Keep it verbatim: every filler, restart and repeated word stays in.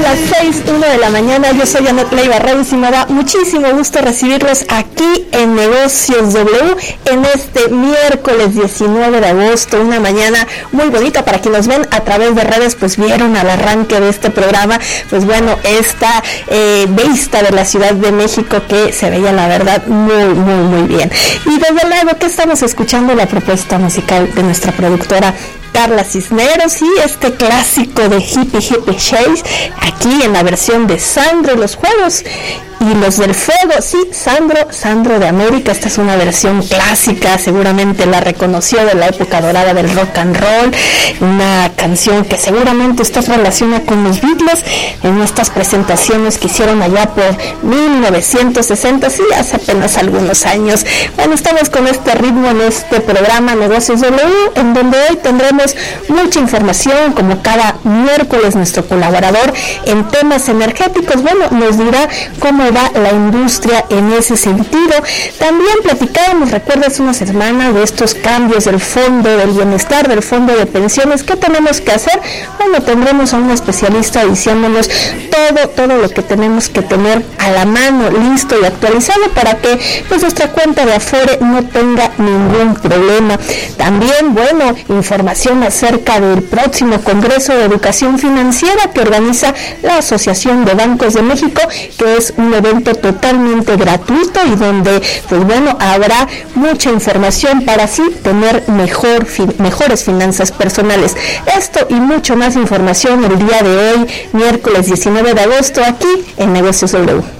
las seis uno de la mañana. Yo soy Anet Leiva Reyes y me da muchísimo gusto recibirlos aquí en Negocios W en este miércoles diecinueve de agosto, una mañana muy bonita. Para quienes nos ven a través de redes, pues vieron al arranque de este programa, pues bueno, esta eh, vista de la Ciudad de México que se veía la verdad muy, muy, muy bien. Y desde luego que estamos escuchando la propuesta musical de nuestra productora Carla Cisneros y este clásico de Hippie Hippie Chase, aquí en la versión de Sandro y los Juegos y los del Fuego. Sí, Sandro, Sandro de América. Esta es una versión clásica, seguramente la reconoció, de la época dorada del rock and roll, una canción que seguramente usted relaciona con los Beatles en estas presentaciones que hicieron allá por mil novecientos sesenta, sí, hace apenas algunos años. Bueno, estamos con este ritmo en este programa Negocios W, en donde hoy tendremos mucha información, como cada miércoles nuestro colaborador en temas energéticos, bueno, nos dirá cómo va la industria en ese sentido. También platicábamos, recuerdas, una semana de estos cambios del Fondo del Bienestar, del Fondo de Pensiones. ¿Qué tenemos que hacer? Bueno, tendremos a un especialista diciéndonos todo, todo lo que tenemos que tener a la mano, listo y actualizado para que pues nuestra cuenta de Afore no tenga ningún problema. También, bueno, información acerca del próximo Congreso de Educación Financiera que organiza la Asociación de Bancos de México, que es un evento totalmente gratuito y donde, pues bueno, habrá mucha información para así tener mejor, fin, mejores finanzas personales. Esto y mucho más información el día de hoy, miércoles diecinueve de agosto, aquí en Negocios W.